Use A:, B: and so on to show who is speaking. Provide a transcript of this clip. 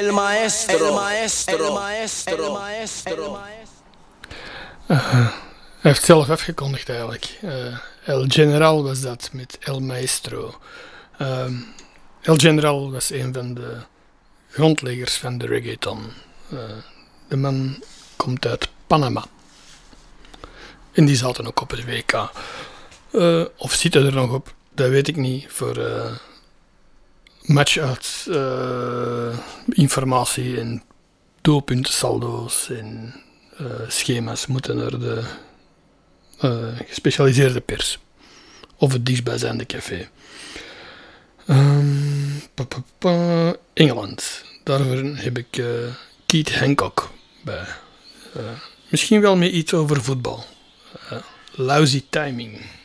A: El maestro, el maestro, el maestro, el maestro.
B: Hij heeft zelf afgekondigd eigenlijk. El General was dat met El Maestro. El General was een van de grondleggers van de reggaeton. De man komt uit Panama. En die zaten ook op het WK. Of zitten er nog op, dat weet ik niet. Voor match-out informatie en doelpunten, saldo's en schema's moeten naar de gespecialiseerde pers. Of het dichtstbijzijnde café. Engeland. Daarvoor heb ik Keith Hancock bij. Misschien wel met iets over voetbal. Lousy timing.